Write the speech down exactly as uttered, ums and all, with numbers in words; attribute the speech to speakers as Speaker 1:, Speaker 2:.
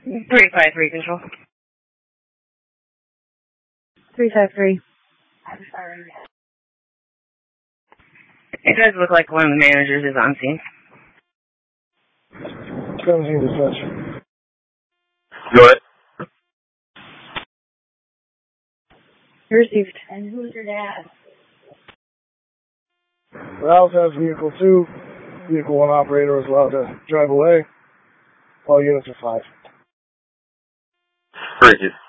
Speaker 1: three five three, control.
Speaker 2: three five three.
Speaker 1: It does look like one of the managers is on scene.
Speaker 3: seventeen dispatch.
Speaker 4: Go ahead.
Speaker 2: You received.
Speaker 5: And who's your dad?
Speaker 3: Ralph has vehicle two. Vehicle one operator was allowed to drive away. All units are five.
Speaker 4: Bridges.